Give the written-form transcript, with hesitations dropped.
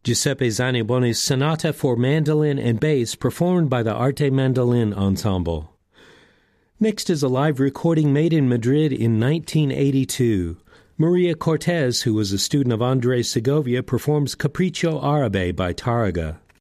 Giuseppe Zanniboni's Sonata for Mandolin and Bass performed by the Arte Mandolin Ensemble. Next is a live recording made in Madrid in 1982. Maria Cortez, who was a student of Andres Segovia, performs Capriccio Arabe by Tárrega.